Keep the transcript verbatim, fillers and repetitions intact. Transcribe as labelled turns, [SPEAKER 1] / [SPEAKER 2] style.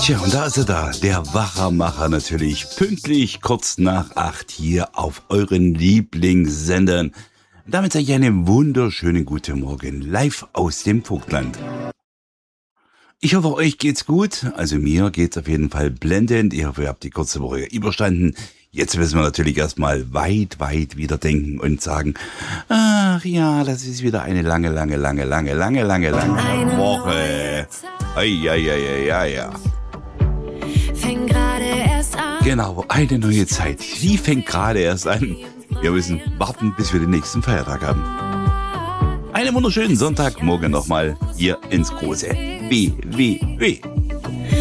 [SPEAKER 1] Tja, und da ist er da, der Wachermacher natürlich, pünktlich kurz nach acht hier auf euren Lieblingssendern. Damit sage ich einen wunderschönen guten Morgen, live aus dem Vogtland. Ich hoffe, euch geht's gut, also mir geht's auf jeden Fall blendend. Ich hoffe, ihr habt die kurze Woche überstanden. Jetzt müssen wir natürlich erstmal weit, weit wieder denken und sagen, ach ja, das ist wieder eine lange, lange, lange, lange, lange, lange, lange Woche. Eieieiei.
[SPEAKER 2] Fängt gerade erst an.
[SPEAKER 1] Genau, eine neue Zeit. Die fängt gerade erst an. Wir müssen warten, bis wir den nächsten Feiertag haben. Einen wunderschönen Sonntagmorgen nochmal hier ins große W W W.